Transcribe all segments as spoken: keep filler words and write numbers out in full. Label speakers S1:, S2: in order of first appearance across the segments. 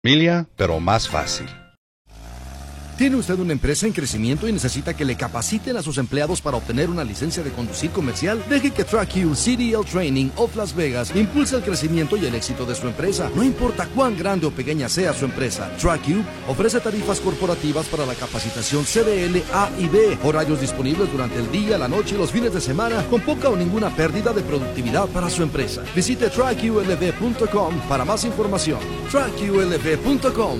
S1: Familia, pero más fácil.
S2: ¿Tiene usted una empresa en crecimiento y necesita que le capaciten a sus empleados para obtener una licencia de conducir comercial? Deje que TrackU C D L Training of Las Vegas impulse el crecimiento y el éxito de su empresa. No importa cuán grande o pequeña sea su empresa, TrackU ofrece tarifas corporativas para la capacitación C D L A y B, horarios disponibles durante el día, la noche y los fines de semana, con poca o ninguna pérdida de productividad para su empresa. Visite track U L V punto com para más información. track U L V punto com.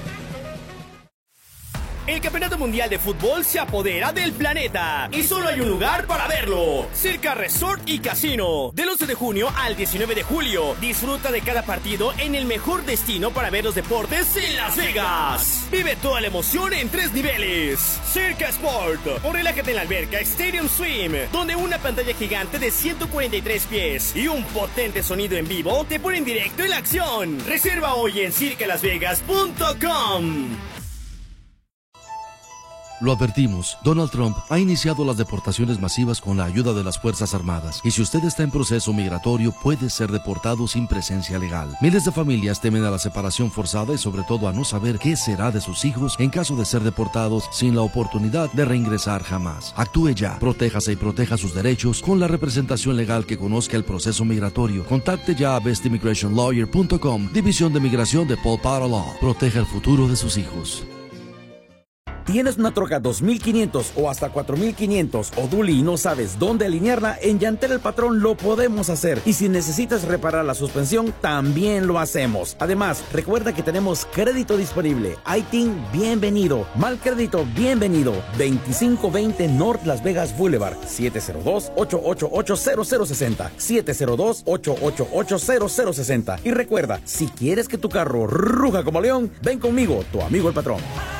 S3: El Campeonato Mundial de Fútbol se apodera del planeta y solo hay un lugar para verlo: Circa Resort y Casino. Del once de junio al diecinueve de julio, disfruta de cada partido en el mejor destino para ver los deportes en Las Vegas. Vive toda la emoción en tres niveles: Circa Sport, o relájate en la alberca Stadium Swim, donde una pantalla gigante de ciento cuarenta y tres pies y un potente sonido en vivo te ponen directo en la acción. Reserva hoy en circa las vegas punto com.
S2: Lo advertimos, Donald Trump ha iniciado las deportaciones masivas con la ayuda de las Fuerzas Armadas, y si usted está en proceso migratorio puede ser deportado sin presencia legal. Miles de familias temen a la separación forzada y sobre todo a no saber qué será de sus hijos en caso de ser deportados sin la oportunidad de reingresar jamás. Actúe ya, protéjase y proteja sus derechos con la representación legal que conozca el proceso migratorio. Contacte ya a best immigration lawyer punto com, División de Migración de Paul Potter Law. Proteja el futuro de sus hijos.
S4: ¿Tienes una troca dos mil quinientos o hasta cuatro mil quinientos o dually y no sabes dónde alinearla? En Llantera El Patrón lo podemos hacer. Y si necesitas reparar la suspensión, también lo hacemos. Además, recuerda que tenemos crédito disponible. I T I N, bienvenido. Mal crédito, bienvenido. veinticinco veinte North Las Vegas Boulevard. siete cero dos, ocho ocho ocho, cero cero seis cero. siete cero dos, ocho ocho ocho, cero cero seis cero. Y recuerda, si quieres que tu carro ruja como león, ven conmigo, tu amigo el patrón.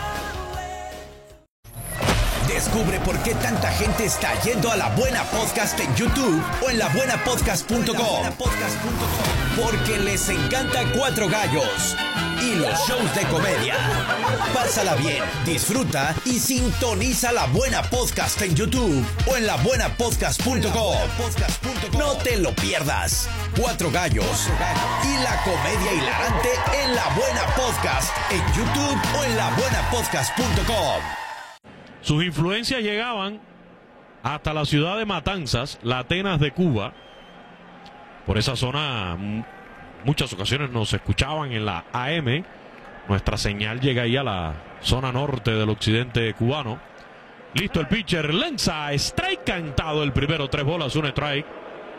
S5: Descubre por qué tanta gente está yendo a La Buena Podcast en YouTube o en la buena podcast punto com. Porque les encanta Cuatro Gallos y los shows de comedia. Pásala bien, disfruta y sintoniza La Buena Podcast en YouTube o en la buena podcast punto com. No te lo pierdas. Cuatro Gallos y la comedia hilarante en La Buena Podcast en YouTube o en la buena podcast punto com.
S6: Sus influencias llegaban hasta la ciudad de Matanzas, la Atenas de Cuba. Por esa zona, muchas ocasiones nos escuchaban en la A M. Nuestra señal llega ahí a la zona norte del occidente cubano. Listo el pitcher, lanza, strike cantado el primero, tres bolas, un strike.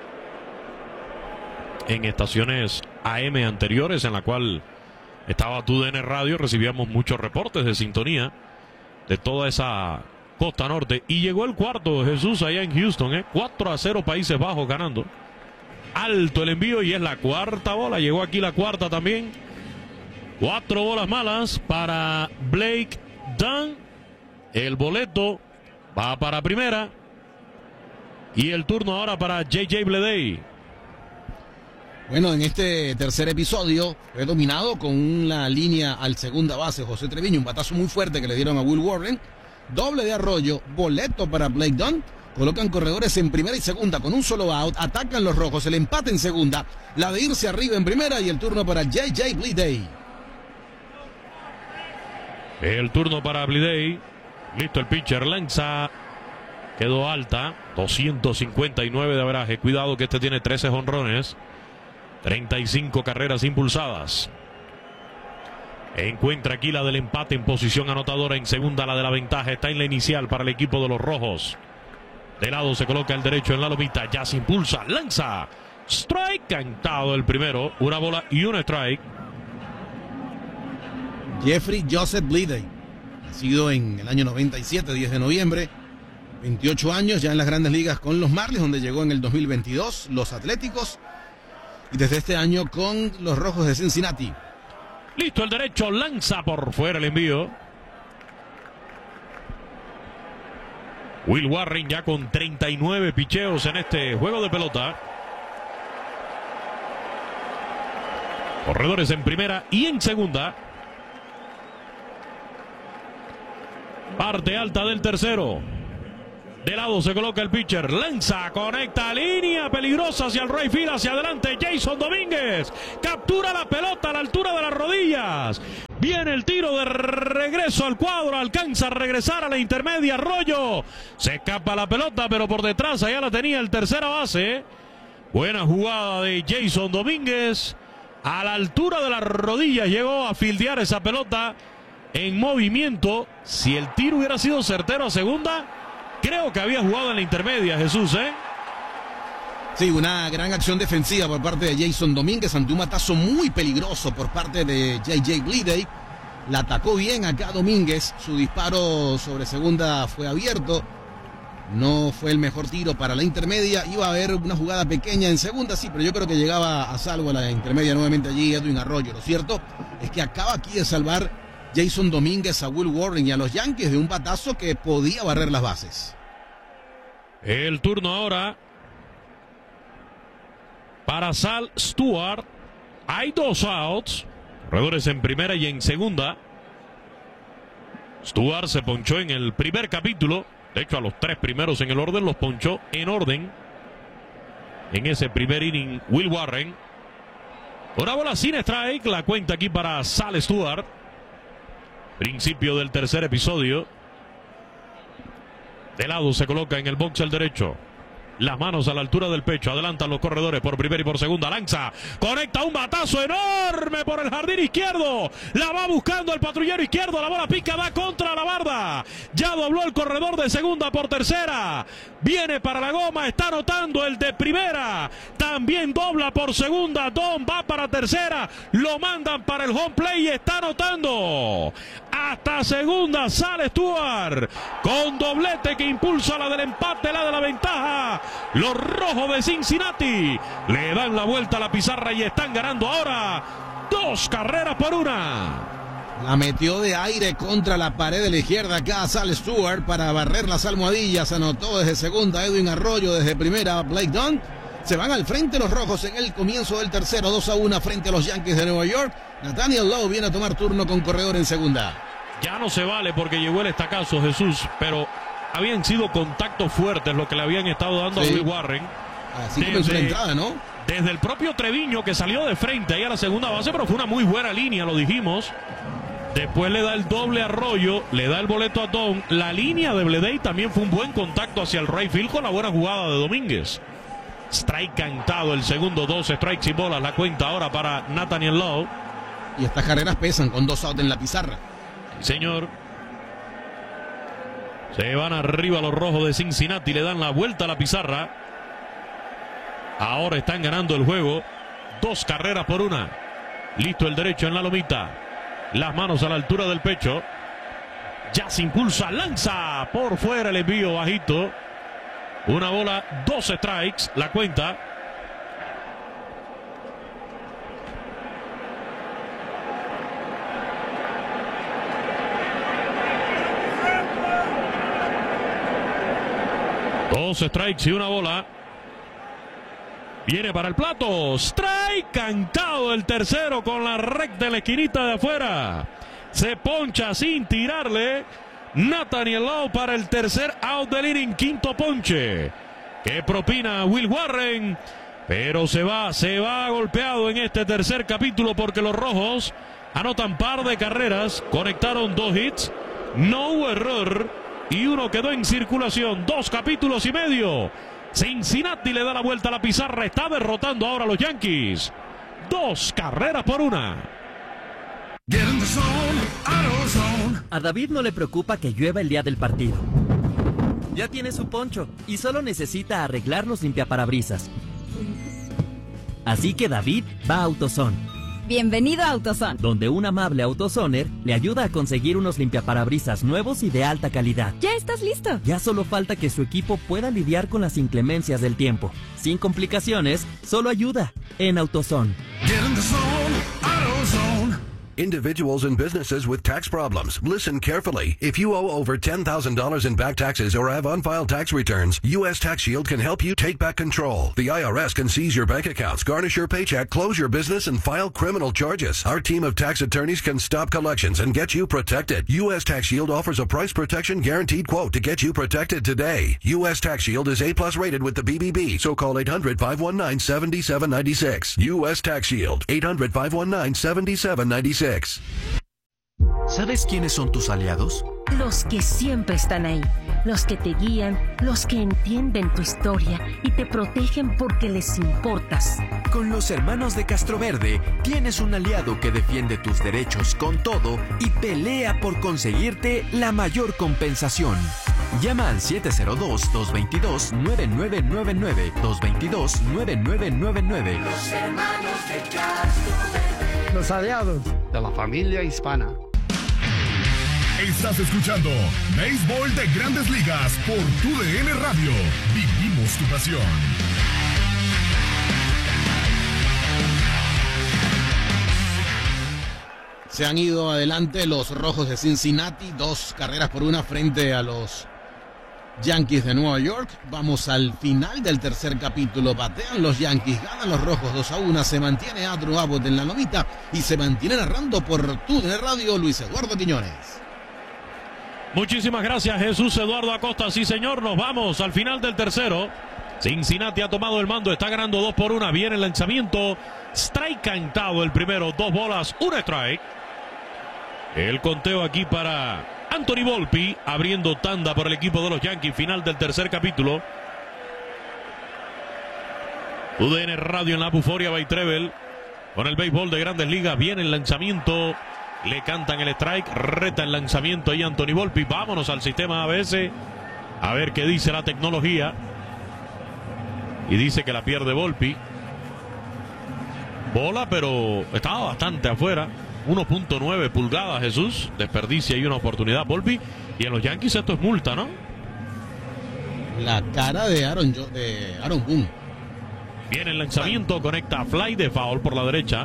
S6: En estaciones A M anteriores, en la cual estaba T U D N Radio, recibíamos muchos reportes de sintonía de toda esa costa norte. Y llegó el cuarto, Jesús, allá en Houston, ¿eh? cuatro a cero Países Bajos ganando. Alto el envío y es la cuarta bola. Llegó aquí la cuarta también. Cuatro bolas malas para Blake Dunn. El boleto va para primera. Y el turno ahora para J J Bleday.
S7: Bueno, en este tercer episodio fue dominado con una línea al segunda base, José Treviño, un batazo muy fuerte que le dieron a Will Warren, doble de Arroyo, boleto para Blake Dunn, colocan corredores en primera y segunda con un solo out, atacan los rojos, el empate en segunda, la de irse arriba en primera y el turno para J J Bleday.
S6: El turno para Bleday, listo el pitcher, lanza, quedó alta, doscientos cincuenta y nueve de averaje, cuidado que este tiene trece jonrones. treinta y cinco carreras impulsadas. Encuentra aquí la del empate en posición anotadora. En segunda la de la ventaja. Está en la inicial para el equipo de los rojos. De lado se coloca el derecho en la lomita. Ya se impulsa. Lanza. Strike cantado el primero. Una bola y un strike.
S7: Jeffrey Joseph Bleday. Nacido en el año noventa y siete, diez de noviembre. veintiocho años ya en las grandes ligas con los Marlins, donde llegó en el dos mil veintidós. Los Atléticos. Y desde este año con los Rojos de Cincinnati.
S6: Listo el derecho, lanza por fuera el envío. Will Warren ya con treinta y nueve picheos en este juego de pelota. Corredores en primera y en segunda. Parte alta del tercero. De lado se coloca el pitcher, lanza, conecta, línea peligrosa hacia el right field, hacia adelante, Jason Domínguez, captura la pelota a la altura de las rodillas, viene el tiro de regreso al cuadro, alcanza a regresar a la intermedia, Arroyo, se escapa la pelota, pero por detrás allá la tenía el tercera base, buena jugada de Jason Domínguez, a la altura de las rodillas llegó a fildear esa pelota en movimiento. Si el tiro hubiera sido certero a segunda, creo que había jugado en la intermedia, Jesús, ¿eh?
S7: Sí, una gran acción defensiva por parte de Jason Domínguez ante un batazo muy peligroso por parte de J J Bleday. La atacó bien acá Domínguez. Su disparo sobre segunda fue abierto. No fue el mejor tiro para la intermedia. Iba a haber una jugada pequeña en segunda, sí, pero yo creo que llegaba a salvo a la intermedia nuevamente allí Edwin Arroyo. Lo cierto es que acaba aquí de salvar Jason Domínguez a Will Warren y a los Yankees de un batazo que podía barrer las bases.
S6: El turno ahora para Sal Stewart. Hay dos outs, corredores en primera y en segunda. Stewart se ponchó en el primer capítulo. De hecho, a los tres primeros en el orden los ponchó en orden. En ese primer inning, Will Warren. Una bola sin strike. La cuenta aquí para Sal Stewart. Principio del tercer episodio. De lado se coloca en el box el derecho. Las manos a la altura del pecho. Adelantan los corredores por primera y por segunda. Lanza. Conecta un batazo enorme por el jardín izquierdo. La va buscando el patrullero izquierdo. La bola pica, va contra la barda. Ya dobló el corredor de segunda por tercera. Viene para la goma. Está anotando el de primera. También dobla por segunda. Don va para tercera. Lo mandan para el home play y está anotando. Hasta segunda sale Stewart. Con doblete que impulsa la del empate, la de la ventaja. Los rojos de Cincinnati le dan la vuelta a la pizarra y están ganando ahora dos carreras por una.
S7: La metió de aire contra la pared de la izquierda acá Sal Stewart para barrer las almohadillas. Anotó desde segunda Edwin Arroyo, desde primera Blake Dunn. Se van al frente los rojos en el comienzo del tercero, dos a uno frente a los Yankees de Nueva York. Nathaniel Lowe viene a tomar turno con corredor en segunda.
S6: Ya no se vale porque llegó el estacazo, Jesús, pero habían sido contactos fuertes lo que le habían estado dando sí. a Will Warren.
S7: Así comenzó la entrada, ¿no?
S6: Desde el propio Treviño, que salió de frente ahí a la segunda base, pero fue una muy buena línea, lo dijimos. Después le da el doble a Arroyo, le da el boleto a Don. La línea de Bleday también fue un buen contacto hacia el right field con la buena jugada de Domínguez. Strike cantado, el segundo, dos strikes y bolas. La cuenta ahora para Nathaniel Lowe.
S7: Y estas carreras pesan con dos outs en la pizarra.
S6: Señor. Se van arriba los rojos de Cincinnati, le dan la vuelta a la pizarra. Ahora están ganando el juego. Dos carreras por una. Listo el derecho en la lomita. Las manos a la altura del pecho. Ya se impulsa, lanza. Por fuera el envío bajito. Una bola, dos strikes. La cuenta. Dos strikes y una bola. Viene para el plato. Strike cantado el tercero con la recta en la esquinita de afuera. Se poncha sin tirarle. Nathaniel Lowe para el tercer out del inning. Quinto ponche que propina Will Warren. Pero se va, se va golpeado en este tercer capítulo porque los rojos anotan par de carreras. Conectaron dos hits. No hubo error. Y uno quedó en circulación. Dos capítulos y medio. Cincinnati le da la vuelta a la pizarra. Está derrotando ahora a los Yankees. Dos carreras por una.
S8: A David no le preocupa que llueva el día del partido. Ya tiene su poncho y solo necesita arreglar los limpiaparabrisas. Así que David va a AutoZone.
S9: Bienvenido a AutoZone,
S8: donde un amable AutoZoner le ayuda a conseguir unos limpiaparabrisas nuevos y de alta calidad.
S9: ¿Ya estás listo?
S8: Ya solo falta que su equipo pueda lidiar con las inclemencias del tiempo. Sin complicaciones, solo ayuda en AutoZone.
S10: Individuals and businesses with tax problems, listen carefully. If you owe over ten thousand dollars in back taxes or have unfiled tax returns, U S Tax Shield can help you take back control. The I R S can seize your bank accounts, garnish your paycheck, close your business, and file criminal charges. Our team of tax attorneys can stop collections and get you protected. U S Tax Shield offers a price protection guaranteed quote to get you protected today. U S Tax Shield is A plus rated with the B B B, so call eight hundred, five one nine, seven seven nine six. U S Tax Shield, eight hundred, five one nine, seven seven nine six.
S11: ¿Sabes quiénes son tus aliados?
S12: Los que siempre están ahí, los que te guían, los que entienden tu historia y te protegen porque les importas.
S11: Con los hermanos de Castroverde tienes un aliado que defiende tus derechos con todo y pelea por conseguirte la mayor compensación. Llama al siete cero dos, dos dos dos, nueve nueve nueve nueve, dos dos dos, nueve nueve nueve nueve.
S13: Los hermanos de Castroverde.
S14: Los aliados de la familia hispana.
S15: Estás escuchando Béisbol de Grandes Ligas por Tu D N Radio. Vivimos tu pasión.
S7: Se han ido adelante los Rojos de Cincinnati, dos carreras por una frente a los Yankees de Nueva York. Vamos al final del tercer capítulo. Batean los Yankees, ganan los Rojos dos a uno. Se mantiene Andrew Abbott en la novita y se mantiene narrando por Tu D N Radio Luis Eduardo Quiñones.
S6: Muchísimas gracias, Jesús Eduardo Acosta. Sí, señor, nos vamos al final del tercero. Cincinnati ha tomado el mando, está ganando dos por una. Viene el lanzamiento. Strike cantado el primero, dos bolas, un strike. El conteo aquí para Anthony Volpi, abriendo tanda por el equipo de los Yankees. Final del tercer capítulo. U D N Radio en la Buforia by Treble. Con el béisbol de Grandes Ligas. Viene el lanzamiento. Le cantan el strike. Reta el lanzamiento ahí Anthony Volpi. Vámonos al sistema A B S. A ver qué dice la tecnología. Y dice que la pierde Volpi. Bola, pero estaba bastante afuera. uno punto nueve pulgadas, Jesús. Desperdicia ahí una oportunidad Volpi. Y en los Yankees esto es multa, ¿no?
S7: La cara de Aaron, de Aaron Boone.
S6: Viene el lanzamiento, conecta a fly de foul por la derecha.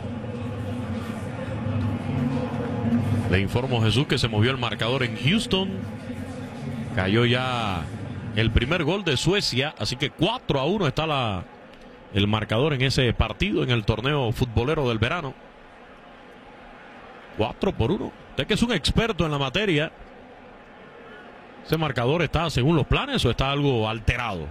S6: Le informo, Jesús, que se movió el marcador en Houston. Cayó ya el primer gol de Suecia. Así que cuatro a uno está la, el marcador en ese partido, en el torneo futbolero del verano. cuatro por uno. Usted que es un experto en la materia. ¿Ese marcador está según los planes o está algo alterado?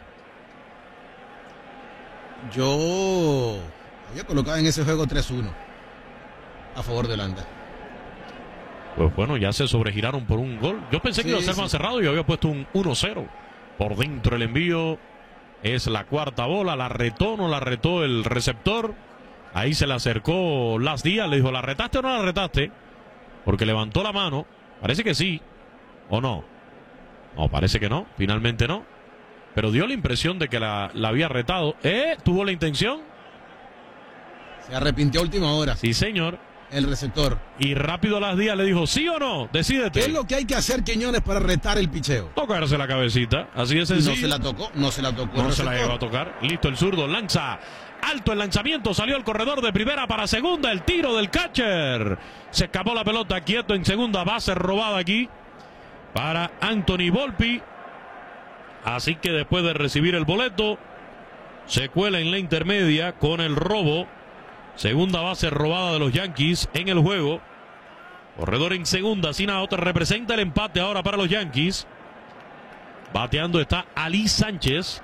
S7: Yo había colocado en ese juego tres uno a favor de Holanda.
S6: Pues bueno, ya se sobregiraron por un gol. Yo pensé que sí, iba a ser sí. más cerrado y había puesto un uno cero. Por dentro el envío. Es la cuarta bola. La retó, no la retó el receptor. Ahí se le acercó Las Díaz. Le dijo, ¿la retaste o no la retaste? Porque levantó la mano. Parece que sí. ¿O no? No, parece que no. Finalmente no. Pero dio la impresión de que la, la había retado. ¿Eh? ¿Tuvo la intención?
S7: Se arrepintió a última hora.
S6: Sí, señor.
S7: El receptor.
S6: Y rápido Las Díaz le dijo, ¿sí o no? Decídete.
S7: ¿Qué es lo que hay que hacer, Quiñones, para retar el picheo?
S6: Tocarse la cabecita. Así de sencillo.
S7: No se la tocó, no se la tocó.
S6: No se la llegó a tocar. Listo, el zurdo lanza. Alto el lanzamiento, salió el corredor de primera para segunda. El tiro del catcher. Se escapó la pelota, quieto en segunda base, robada aquí para Anthony Volpi. Así que después de recibir el boleto, se cuela en la intermedia con el robo. Segunda base robada de los Yankees en el juego. Corredor en segunda, sin out. Representa el empate ahora para los Yankees. Bateando está Ali Sánchez.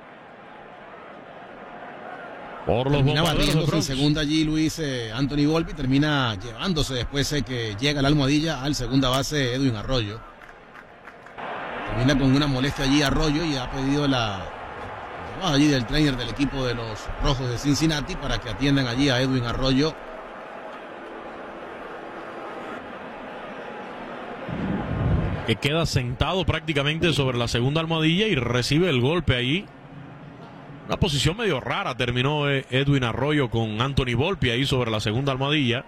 S6: Por los
S7: termina
S6: bombarderos
S7: batiéndose en segunda allí Luis eh, Anthony Volpi. Termina llevándose después eh, que llega la almohadilla al segunda base Edwin Arroyo. Termina con una molestia allí Arroyo y ha pedido la... allí del trainer del equipo de los Rojos de Cincinnati para que atiendan allí a Edwin Arroyo.
S6: Que queda sentado prácticamente sobre la segunda almohadilla y recibe el golpe ahí. Una posición medio rara terminó Edwin Arroyo con Anthony Volpi ahí sobre la segunda almohadilla.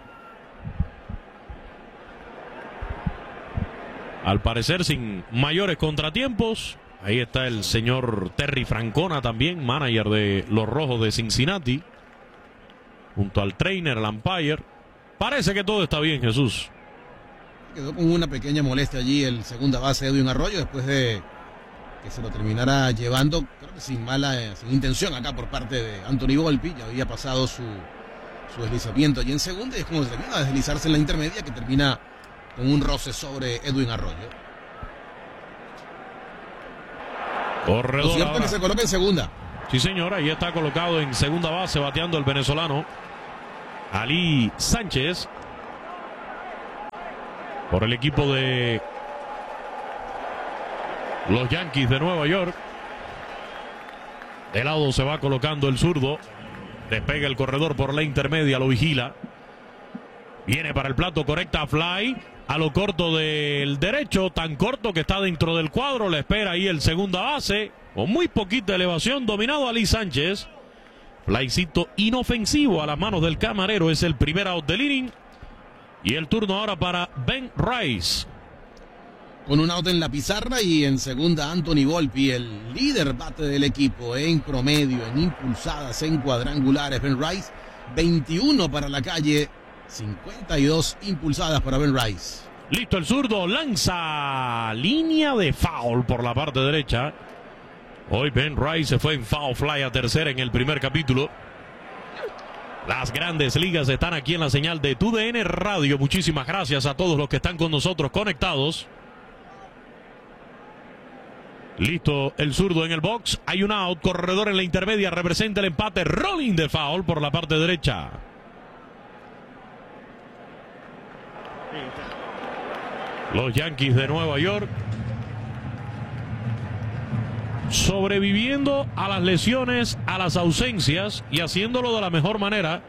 S6: Al parecer sin mayores contratiempos. Ahí está el señor Terry Francona también, manager de los Rojos de Cincinnati. Junto al trainer, el umpire. Parece que todo está bien, Jesús.
S7: Quedó con una pequeña molestia allí el segunda base Edwin Arroyo después de que se lo terminara llevando, creo que sin mala, sin intención acá por parte de Anthony Volpi. Ya había pasado su, su deslizamiento allí en segunda y es como se termina a deslizarse en la intermedia que termina con un roce sobre Edwin Arroyo.
S6: Corredor.
S7: Lo cierto
S6: ahora.
S7: es que se coloca en segunda.
S6: Sí, señor, ahí está colocado en segunda base, bateando el venezolano Ali Sánchez por el equipo de los Yankees de Nueva York. De lado se va colocando el zurdo. Despega el corredor por la intermedia, lo vigila. Viene para el plato, correcta fly. A lo corto del derecho, tan corto que está dentro del cuadro. Le espera ahí el segunda base. Con muy poquita elevación, dominado Ali Sánchez. Flycito inofensivo a las manos del camarero. Es el primer out del inning. Y el turno ahora para Ben Rice.
S7: Con un out en la pizarra y en segunda Anthony Volpi, el líder bate del equipo en promedio, en impulsadas, en cuadrangulares. Ben Rice, veintiuno para la calle, cincuenta y dos impulsadas para Ben Rice.
S6: Listo el zurdo, lanza línea de foul por la parte derecha. Hoy Ben Rice se fue en foul fly a tercera en el primer capítulo. Las grandes ligas están aquí en la señal de Tu D N Radio. Muchísimas gracias a todos los que están con nosotros conectados. Listo el zurdo en el box. Hay un out. Corredor en la intermedia. Representa el empate. Rolling de foul por la parte derecha. Los Yankees de Nueva York sobreviviendo a las lesiones, a las ausencias y haciéndolo de la mejor manera.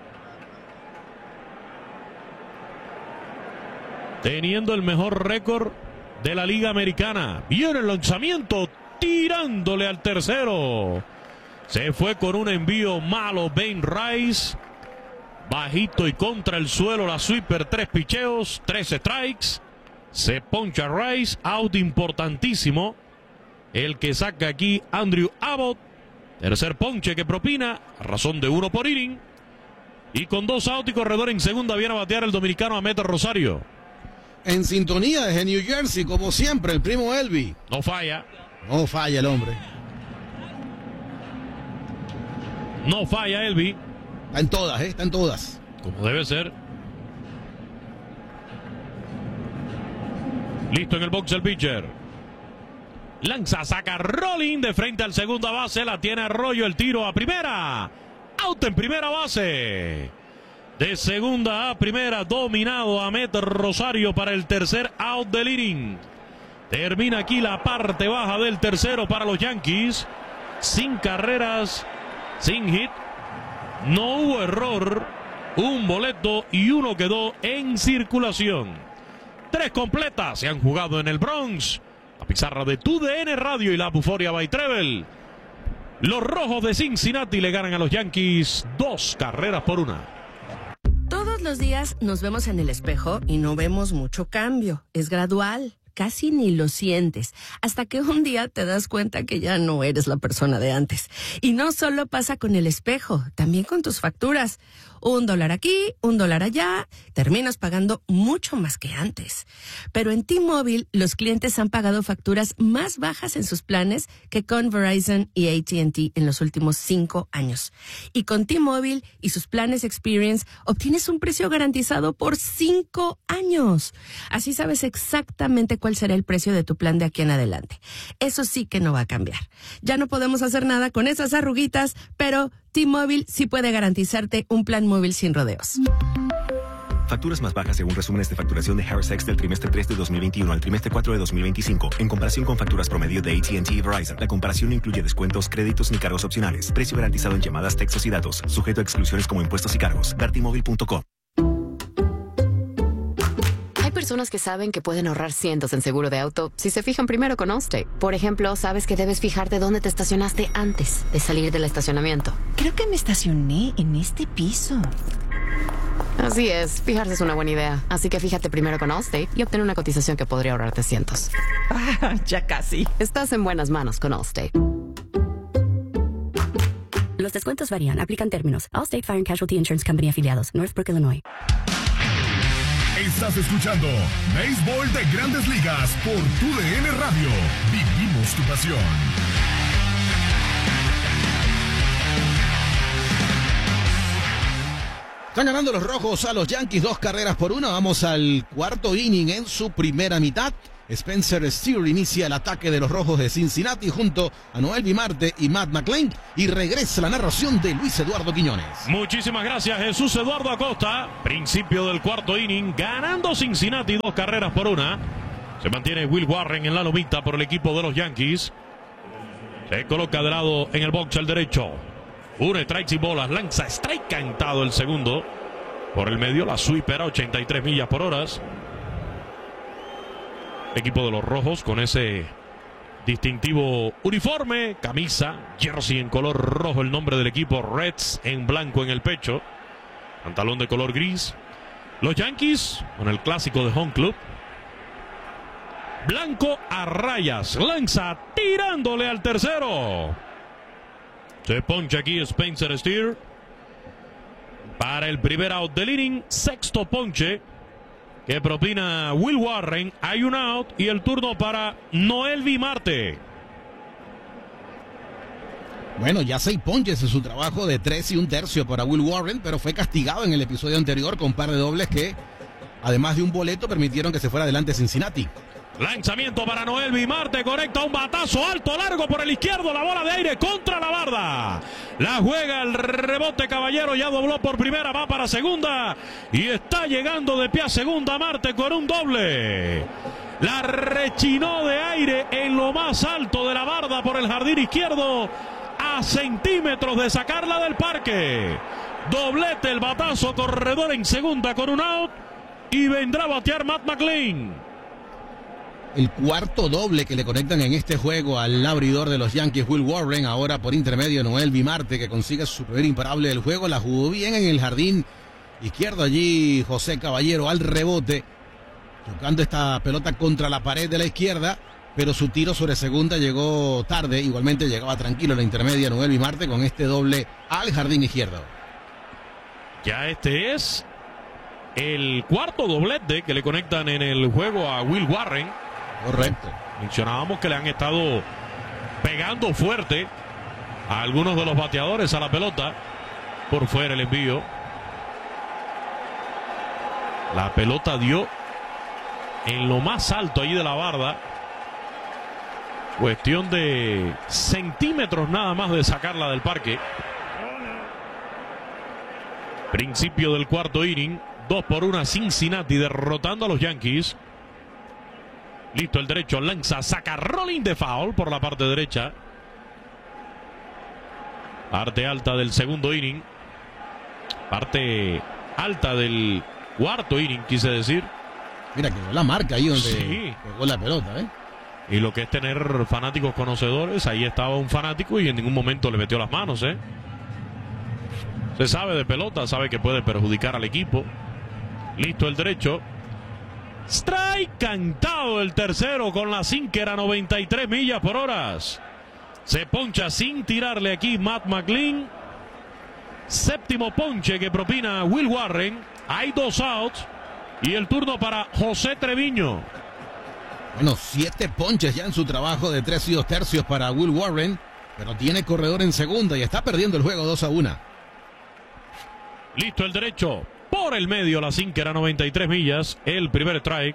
S6: Teniendo el mejor récord de la Liga Americana. Viene el lanzamiento, tirándole al tercero. Se fue con un envío malo Ben Rice. Bajito y contra el suelo la sweeper, tres picheos, tres strikes. Se poncha Rice, out importantísimo. El que saca aquí Andrew Abbott. Tercer ponche que propina, a razón de uno por inning. Y con dos out y corredor en segunda viene a batear el dominicano Amet Rosario.
S7: En sintonía desde New Jersey, como siempre, el primo Elvi.
S6: No falla.
S7: No falla el hombre.
S6: No falla Elvi.
S7: Está en todas, ¿eh? Está en todas.
S6: Como debe ser. Listo en el box el pitcher. Lanza, saca rolling de frente al segunda base. La tiene Arroyo, el tiro a primera. Out en primera base. De segunda a primera, dominado Amet Rosario para el tercer out del inning. Termina aquí la parte baja del tercero para los Yankees. Sin carreras, sin hit. No hubo error. Un boleto y uno quedó en circulación. Tres completas se han jugado en el Bronx. La pizarra de Tu D N Radio y la Buforia by Treble. Los Rojos de Cincinnati le ganan a los Yankees dos carreras por una.
S16: Todos los días nos vemos en el espejo y no vemos mucho cambio. Es gradual. Casi ni lo sientes, hasta que un día te das cuenta que ya no eres la persona de antes. Y no solo pasa con el espejo, también con tus facturas. Un dólar aquí, un dólar allá, terminas pagando mucho más que antes. Pero en T-Mobile, los clientes han pagado facturas más bajas en sus planes que con Verizon y A T and T en los últimos cinco años. Y con T-Mobile y sus planes Experience, obtienes un precio garantizado por cinco años. Así sabes exactamente cuál será el precio de tu plan de aquí en adelante. Eso sí que no va a cambiar. Ya no podemos hacer nada con esas arruguitas, pero T-Mobile sí puede garantizarte un plan móvil sin rodeos.
S17: Facturas más bajas según resúmenes de facturación de Harris X del trimestre tres de dos mil veintiuno al trimestre cuatro de dos mil veinticinco. En comparación con facturas promedio de A T and T y Verizon, la comparación no incluye descuentos, créditos ni cargos opcionales. Precio garantizado en llamadas, textos y datos. Sujeto a exclusiones como impuestos y cargos. ver t mobile punto com.
S18: Hay personas que saben que pueden ahorrar cientos en seguro de auto si se fijan primero con Allstate. Por ejemplo, sabes que debes fijarte dónde te estacionaste antes de salir del estacionamiento.
S19: Creo que me estacioné en este piso.
S18: Así es, fijarse es una buena idea. Así que fíjate primero con Allstate y obtén una cotización que podría ahorrarte cientos.
S19: Ah, ya casi.
S18: Estás en buenas manos con Allstate.
S20: Los descuentos varían. Aplican términos. Allstate Fire and Casualty Insurance Company afiliados. Northbrook, Illinois.
S15: Estás escuchando Béisbol de Grandes Ligas por Tu D N Radio. Vivimos tu pasión.
S7: Están ganando los rojos a los Yankees dos carreras por una. Vamos al cuarto inning en su primera mitad. Spencer Steer inicia el ataque de los rojos de Cincinnati junto a Noelvi Marte y Matt McLain. Y regresa la narración de Luis Eduardo Quiñones.
S6: Muchísimas gracias, Jesús Eduardo Acosta. Principio del cuarto inning, ganando Cincinnati dos carreras por una. Se mantiene Will Warren en la lomita por el equipo de los Yankees. Se coloca de lado en el box al derecho. Uno strikes y bolas, lanza strike cantado el segundo. Por el medio la sweeper a ochenta y tres millas por hora. Equipo de los rojos con ese distintivo uniforme, camisa, jersey en color rojo, el nombre del equipo, Reds en blanco en el pecho, pantalón de color gris. Los Yankees con el clásico de Home Club, blanco a rayas, lanza tirándole al tercero. Se poncha aquí Spencer Steer para el primer out del inning, sexto ponche que propina Will Warren. Hay un out y el turno para Noelvi Marte.
S7: Bueno, ya seis ponches en su trabajo de tres y un tercio para Will Warren, pero fue castigado en el episodio anterior con un par de dobles que, además de un boleto, permitieron que se fuera adelante Cincinnati.
S6: Lanzamiento para Noelvi Marte, conecta un batazo alto, largo por el izquierdo, la bola de aire contra la barda. La juega el rebote, caballero, ya dobló por primera, va para segunda y está llegando de pie a segunda Marte con un doble. La rechinó de aire en lo más alto de la barda por el jardín izquierdo, a centímetros de sacarla del parque. Doblete, el batazo corredor en segunda con un out y vendrá a batear Matt McLain.
S7: El cuarto doble que le conectan en este juego al abridor de los Yankees, Will Warren, ahora por intermedio Noelvi Marte, que consigue su primer imparable del juego. La jugó bien en el jardín izquierdo allí José Caballero al rebote, chocando esta pelota contra la pared de la izquierda, pero su tiro sobre segunda llegó tarde. Igualmente llegaba tranquilo en la intermedia Noelvi Marte con este doble al jardín izquierdo.
S6: Ya este es el cuarto doblete que le conectan en el juego a Will Warren.
S7: Correcto.
S6: Mencionábamos que le han estado pegando fuerte a algunos de los bateadores a la pelota. Por fuera el envío. La pelota dio en lo más alto allí de la barda. Cuestión de centímetros nada más de sacarla del parque. Principio del cuarto inning. Dos por una Cincinnati derrotando a los Yankees. Listo el derecho, lanza, saca rolling de foul por la parte derecha. Parte alta del segundo inning. Parte alta del cuarto inning, quise decir.
S7: Mira, quedó la marca ahí donde
S6: sí.
S7: pegó la pelota, ¿eh?
S6: Y lo que es tener fanáticos conocedores, ahí estaba un fanático y en ningún momento le metió las manos, ¿eh? Se sabe de pelota, sabe que puede perjudicar al equipo. Listo el derecho. Strike cantado el tercero con la sinker a noventa y tres millas por hora. Se poncha sin tirarle aquí Matt McLain. Séptimo ponche que propina Will Warren. Hay dos outs y el turno para José Treviño.
S7: Bueno, siete ponches ya en su trabajo de tres y dos tercios para Will Warren, pero tiene corredor en segunda y está perdiendo el juego dos a uno.
S6: Listo el derecho. Por el medio la sinker a noventa y tres millas. El primer strike.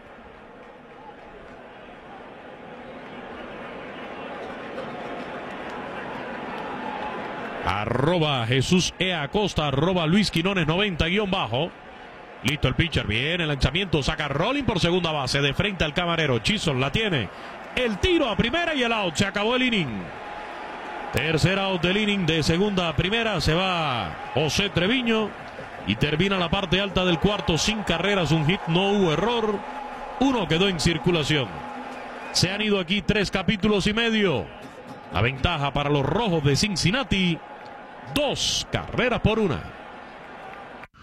S6: Arroba Jesús E. Acosta. Arroba Luis Quinones noventa guión bajo. Listo el pitcher. Bien el lanzamiento. Saca rolling por segunda base. De frente al camarero. Chisholm la tiene. El tiro a primera y el out. Se acabó el inning. Tercer out del inning. De segunda a primera. Se va José Treviño. Y termina la parte alta del cuarto sin carreras, un hit, no hubo error. Uno quedó en circulación. Se han ido aquí tres capítulos y medio. La ventaja para los rojos de Cincinnati, dos carreras por una.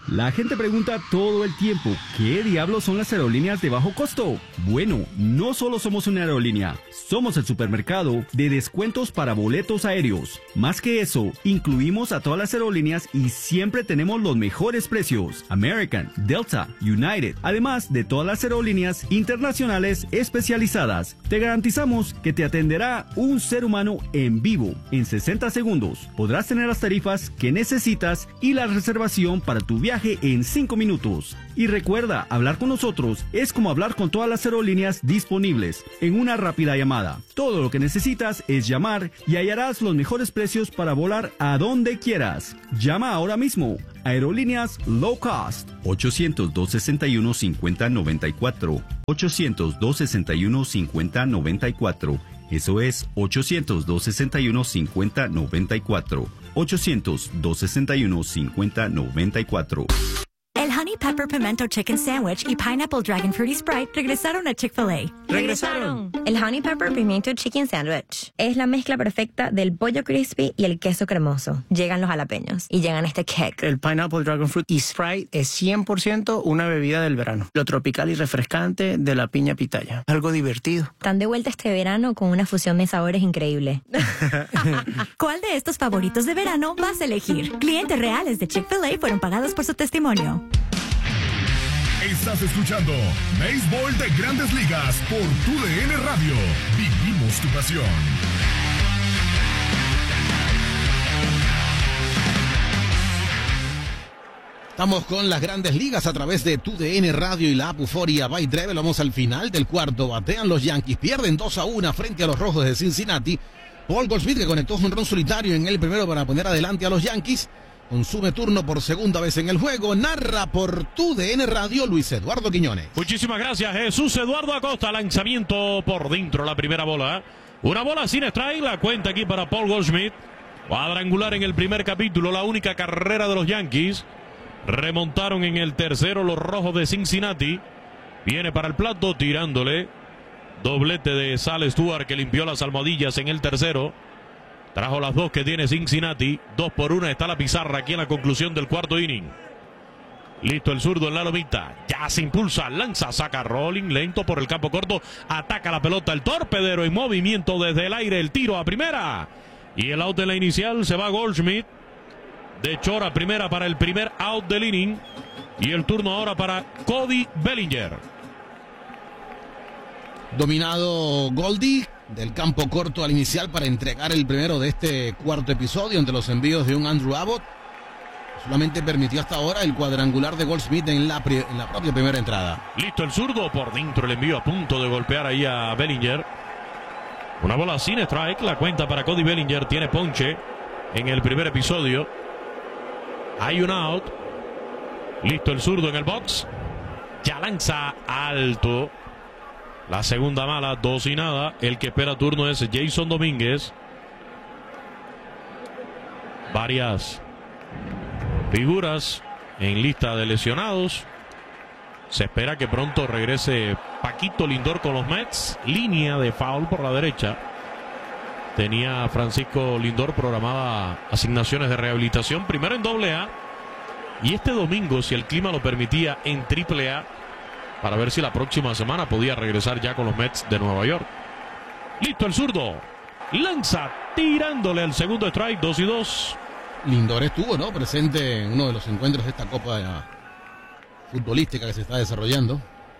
S20: La gente pregunta todo el tiempo, ¿qué diablos son las aerolíneas de bajo costo? Bueno, no solo somos una aerolínea, somos el supermercado de descuentos para boletos aéreos. Más que eso, incluimos a todas las aerolíneas y siempre tenemos los mejores precios. American, Delta, United, además de todas las aerolíneas internacionales especializadas. Te garantizamos que te atenderá un ser humano en vivo en sesenta segundos. Podrás tener las tarifas que necesitas y la reservación para tu viaje en cinco minutos. Y recuerda, hablar con nosotros es como hablar con todas las aerolíneas disponibles en una rápida llamada. Todo lo que necesitas es llamar y hallarás los mejores precios para volar a donde quieras. Llama ahora mismo. Aerolíneas Low Cost. ochocientos, dos sesenta y uno, cincuenta noventa y cuatro. ochocientos, dos sesenta y uno, cincuenta noventa y cuatro. Eso es ochocientos, dos sesenta y uno, cincuenta noventa y cuatro. ochocientos, dos sesenta y uno, cincuenta noventa y cuatro.
S21: El Honey Pepper Pimento Chicken Sandwich y Pineapple Dragon Fruity Sprite regresaron a Chick-fil-A.
S22: ¡Regresaron! El Honey Pepper Pimiento Chicken Sandwich es la mezcla perfecta del pollo crispy y el queso cremoso. Llegan los jalapeños y llegan este kick.
S23: El Pineapple Dragon Fruit y Sprite es cien por ciento una bebida del verano. Lo tropical y refrescante de la piña pitaya. Algo divertido.
S22: Están de vuelta este verano con una fusión de sabores increíble.
S21: ¿Cuál de estos favoritos de verano vas a elegir? Clientes reales de Chick-fil-A fueron pagados por su testimonio.
S15: Estás escuchando Béisbol de Grandes Ligas por Tu D N Radio. Vivimos tu pasión.
S7: Estamos con las Grandes Ligas a través de Tu D N Radio y la app Euforia by Treble. Vamos al final del cuarto. Batean los Yankees, pierden dos a uno frente a los Rojos de Cincinnati. Paul Goldschmidt, que conectó un ron solitario en el primero para poner adelante a los Yankees. Consume turno por segunda vez en el juego. Narra por Tu D N Radio Luis Eduardo Quiñones.
S6: Muchísimas gracias, Jesús Eduardo Acosta. Lanzamiento por dentro, la primera bola. Una bola sin strike, la cuenta aquí para Paul Goldschmidt. Cuadrangular en el primer capítulo, la única carrera de los Yankees. Remontaron en el tercero los Rojos de Cincinnati. Viene para el plato tirándole. Doblete de Sal Stewart, que limpió las almohadillas en el tercero. Trajo las dos que tiene Cincinnati. Dos por una está la pizarra aquí en la conclusión del cuarto inning. Listo el zurdo en la lomita. Ya se impulsa, lanza, saca rolling, lento por el campo corto. Ataca la pelota el torpedero en movimiento desde el aire. El tiro a primera. Y el out de la inicial se va Goldschmidt. De short a primera para el primer out del inning. Y el turno ahora para Cody Bellinger.
S7: Dominado Goldie del campo corto al inicial para entregar el primero de este cuarto episodio entre los envíos de un Andrew Abbott. Solamente permitió hasta ahora el cuadrangular de Goldschmidt en la, en la propia primera entrada.
S6: Listo el zurdo, por dentro el envío a punto de golpear ahí a Bellinger. Una bola sin strike, la cuenta para Cody Bellinger, tiene ponche en el primer episodio. Hay un out. Listo el zurdo en el box. Ya lanza alto. La segunda mala, dos y nada. El que espera turno es Jason Domínguez. Varias figuras en lista de lesionados. Se espera que pronto regrese Paquito Lindor con los Mets. Línea de foul por la derecha. Tenía Francisco Lindor programada asignaciones de rehabilitación. Primero en doble A. Y este domingo, si el clima lo permitía, en triple A. Para ver si la próxima semana podía regresar ya con los Mets de Nueva York. Listo el zurdo. Lanza tirándole al segundo strike, dos y dos.
S7: Lindor estuvo, ¿no?, presente en uno de los encuentros de esta Copa futbolística que se está desarrollando.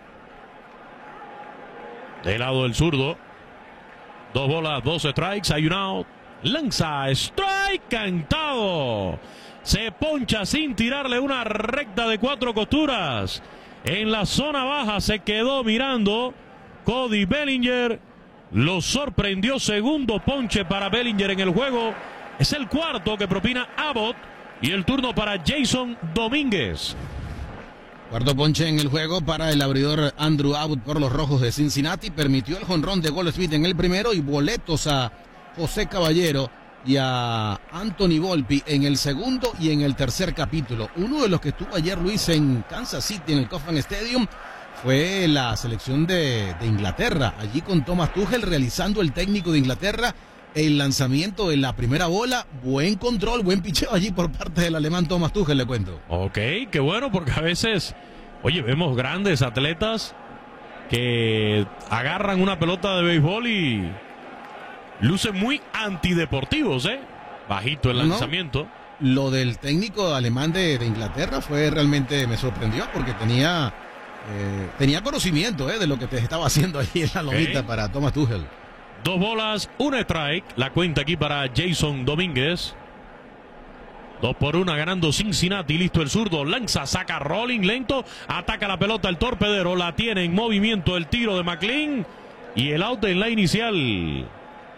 S6: De lado del zurdo. Dos bolas, dos strikes, hay un out. Lanza, strike, cantado. Se poncha sin tirarle una recta de cuatro costuras. En la zona baja se quedó mirando Cody Bellinger. Lo sorprendió. Segundo ponche para Bellinger en el juego. Es el cuarto que propina Abbott. Y el turno para Jason Domínguez.
S7: Cuarto ponche en el juego para el abridor Andrew Abbott por los Rojos de Cincinnati. Permitió el jonrón de Goldschmidt en el primero y boletos a José Caballero y a Anthony Volpi en el segundo y en el tercer capítulo. Uno de los que estuvo ayer, Luis, en Kansas City, en el Kauffman Stadium, fue la selección de, de Inglaterra. Allí con Thomas Tuchel realizando el técnico de Inglaterra el lanzamiento en la primera bola, buen control, buen picheo allí por parte del alemán Thomas Tuchel, le cuento.
S6: Ok, qué bueno, porque a veces, oye, vemos grandes atletas que agarran una pelota de béisbol y lucen muy antideportivos, ¿eh? Bajito el lanzamiento.
S7: No, lo del técnico alemán de, de Inglaterra fue realmente, me sorprendió porque tenía, eh, tenía conocimiento eh, de lo que te estaba haciendo ahí en la lomita okay. para Thomas Tuchel.
S6: Dos bolas, un strike. La cuenta aquí para Jason Domínguez. Dos por una ganando Cincinnati. Listo el zurdo. Lanza, saca rolling lento. Ataca la pelota el torpedero. La tiene en movimiento el tiro de McLean. Y el out en la inicial.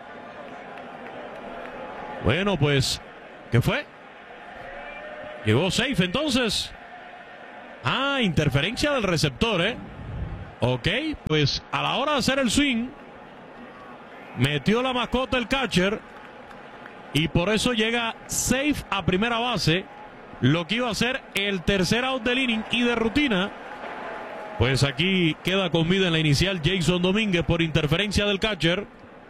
S6: Bueno, pues, ¿qué fue? Llegó safe entonces. Ah, interferencia del receptor, ¿eh? Ok, pues a la hora de hacer el swing, metió la mascota el catcher y por eso llega safe a primera base. Lo que iba a ser el tercer out del inning y de rutina. Pues aquí queda con vida en la inicial Jason Domínguez por interferencia del catcher.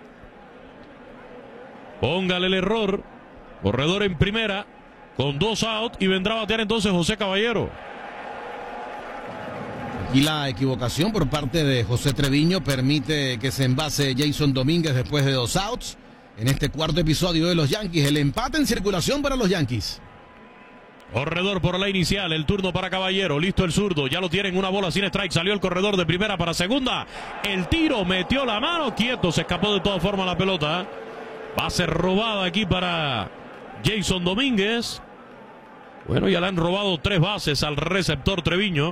S6: Póngale el error. Corredor en primera con dos out y vendrá a batear entonces José Caballero.
S7: Y la equivocación por parte de José Treviño permite que se envase Jason Domínguez después de dos outs. En este cuarto episodio de los Yankees, el empate en circulación para los Yankees.
S6: Corredor por la inicial, el turno para Caballero, listo el zurdo, ya lo tienen, una bola sin strike, salió el corredor de primera para segunda. El tiro, metió la mano, quieto, se escapó de todas formas la pelota. Base robada aquí para Jason Domínguez. Bueno, ya le han robado tres bases al receptor Treviño.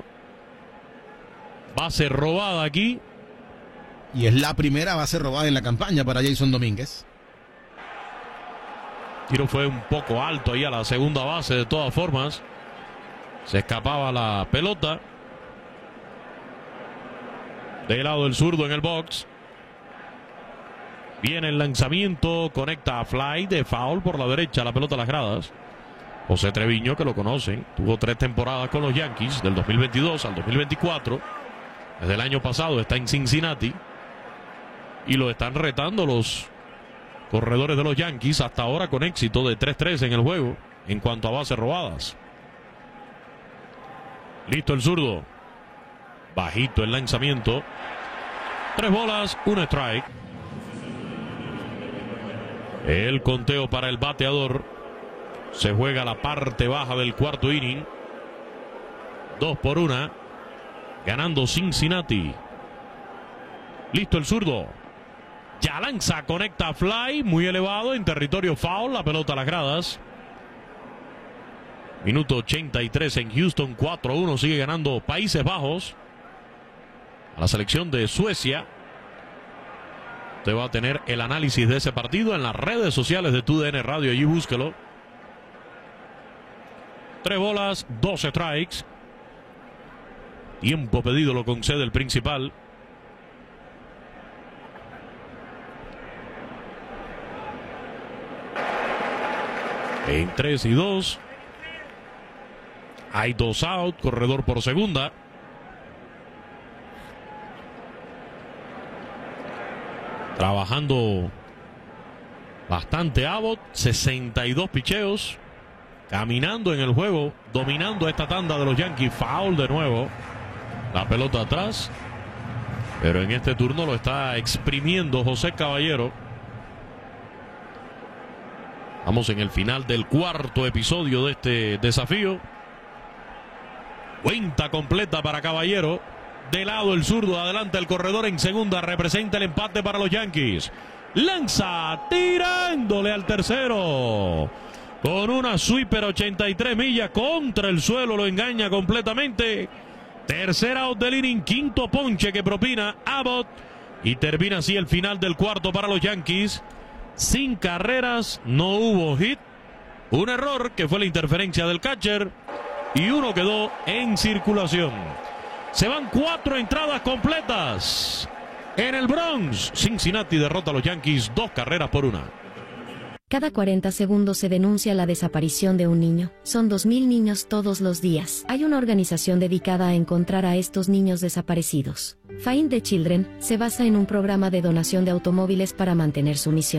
S6: Base robada aquí.
S7: Y es la primera base robada en la campaña para Jason Domínguez.
S6: Tiro fue un poco alto ahí a la segunda base de todas formas. Se escapaba la pelota. De lado del zurdo en el box. Viene el lanzamiento. Conecta a fly de foul por la derecha. La pelota a las gradas. José Treviño, que lo conocen. Tuvo tres temporadas con los Yankees. Del dos mil veintidós al dos mil veinticuatro. Desde el año pasado está en Cincinnati. Y lo están retando los corredores de los Yankees. Hasta ahora con éxito de tres tres en el juego. En cuanto a bases robadas. Listo el zurdo. Bajito el lanzamiento. Tres bolas, un strike. El conteo para el bateador. Se juega la parte baja del cuarto inning. Dos por una. Ganando Cincinnati. Listo el zurdo. Ya lanza, conecta fly. Muy elevado en territorio foul. La pelota a las gradas. Minuto ochenta y tres en Houston. cuatro a uno. Sigue ganando Países Bajos. A la selección de Suecia. Usted va a tener el análisis de ese partido en las redes sociales de Tu D N Radio. Allí búsquelo. Tres bolas, dos strikes. Tiempo pedido lo concede el principal. En tres y dos. Hay dos out. Corredor por segunda. Trabajando bastante Abbott. sesenta y dos picheos. Caminando en el juego. Dominando esta tanda de los Yankees. Foul de nuevo. La pelota atrás. Pero en este turno lo está exprimiendo José Caballero. Vamos en el final del cuarto episodio de este desafío. Cuenta completa para Caballero. De lado el zurdo, adelante el corredor en segunda. Representa el empate para los Yankees. Lanza, tirándole al tercero. Con una sweeper ochenta y tres millas contra el suelo. Lo engaña completamente. Tercer out del inning. Quinto ponche que propina Abbott. Y termina así el final del cuarto para los Yankees. Sin carreras, no hubo hit. Un error que fue la interferencia del catcher. Y uno quedó en circulación. Se van cuatro entradas completas. En el Bronx, Cincinnati derrota a los Yankees dos carreras por una.
S1: Cada cuarenta segundos se denuncia la desaparición de un niño. Son dos mil niños todos los días. Hay una organización dedicada a encontrar a estos niños desaparecidos. Find the Children se basa en un programa de donación de automóviles para mantener su misión.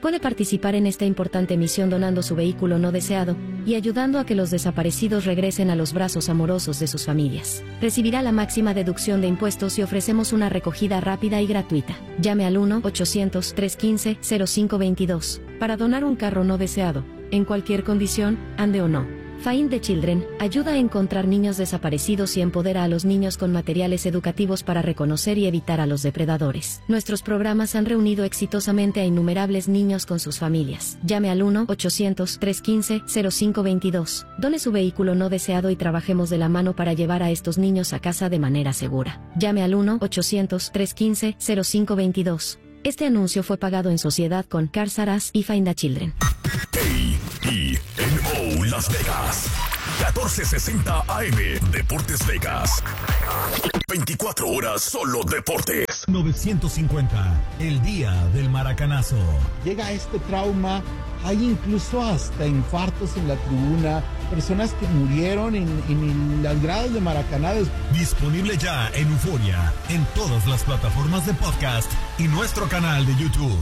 S1: Puede participar en esta importante misión donando su vehículo no deseado y ayudando a que los desaparecidos regresen a los brazos amorosos de sus familias. Recibirá la máxima deducción de impuestos y ofrecemos una recogida rápida y gratuita. Llame al uno ochocientos, trescientos quince, cero cinco veintidós para donar un carro no deseado, en cualquier condición, ande o no. Find the Children ayuda a encontrar niños desaparecidos y empodera a los niños con materiales educativos para reconocer y evitar a los depredadores. Nuestros programas han reunido exitosamente a innumerables niños con sus familias. Llame al uno ochocientos, trescientos quince, cero cinco veintidós. Done su vehículo no deseado y trabajemos de la mano para llevar a estos niños a casa de manera segura. Llame al uno ochocientos, trescientos quince, cero cinco veintidós. Este anuncio fue pagado en sociedad con Cars R Us y Find the Children.
S15: A E N O Las Vegas, catorce sesenta A M, Deportes Vegas. veinticuatro horas solo deportes.
S2: novecientos cincuenta, el día del maracanazo.
S3: Llega este trauma, hay incluso hasta infartos en la tribuna, personas que murieron en, en las gradas de Maracaná.
S2: Disponible ya en Euforia, en todas las plataformas de podcast y nuestro canal de YouTube.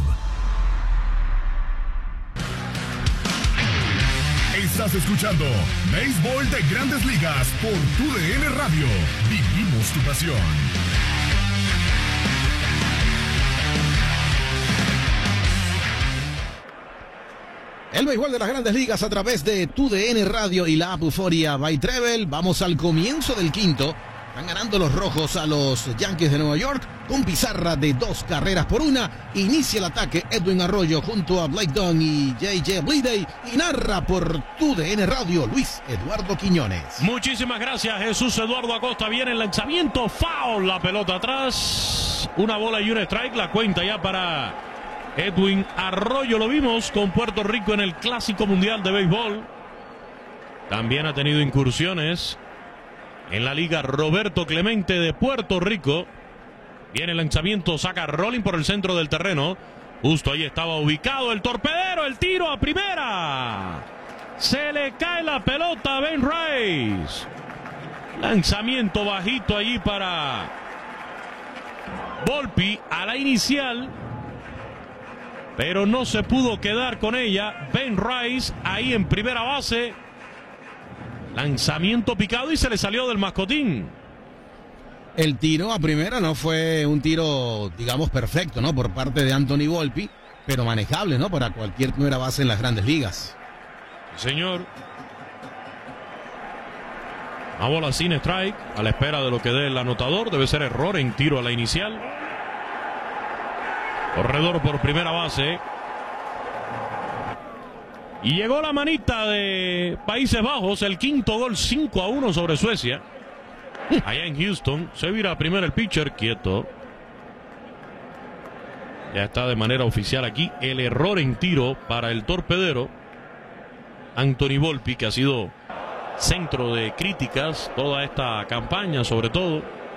S15: Estás escuchando Béisbol de Grandes Ligas por Tu D N Radio. Vivimos tu pasión.
S7: El béisbol de las Grandes Ligas a través de Tu D N Radio y la app Euforia by Treble. Vamos al comienzo del quinto. Están ganando los rojos a los Yankees de Nueva York con pizarra de dos carreras por una. Inicia el ataque Edwin Arroyo junto a Blake Dunn y J J Bleday. Y narra por Tu D N Radio Luis Eduardo Quiñones.
S6: Muchísimas gracias, Jesús Eduardo Acosta. Viene el lanzamiento, foul, la pelota atrás. Una bola y un strike, la cuenta ya para Edwin Arroyo. Lo vimos con Puerto Rico en el Clásico Mundial de Béisbol. También ha tenido incursiones en la Liga Roberto Clemente de Puerto Rico. Viene el lanzamiento, saca rolling por el centro del terreno. Justo ahí estaba ubicado el torpedero, el tiro a primera. Se le cae la pelota a Ben Rice. Lanzamiento bajito allí para Volpi a la inicial, pero no se pudo quedar con ella. Ben Rice ahí en primera base. Lanzamiento picado y se le salió del mascotín.
S7: El tiro a primera no fue un tiro, digamos, perfecto, ¿no? Por parte de Anthony Volpi, pero manejable, ¿no? Para cualquier primera base en las Grandes Ligas.
S6: Señor. Una bola sin strike, a la espera de lo que dé el anotador. Debe ser error en tiro a la inicial. Corredor por primera base. Y llegó la manita de Países Bajos, el quinto gol, cinco a uno sobre Suecia. Allá en Houston, se vira primero el pitcher, quieto. Ya está de manera oficial aquí el error en tiro para el torpedero Anthony Volpi, que ha sido centro de críticas toda esta campaña, sobre todo.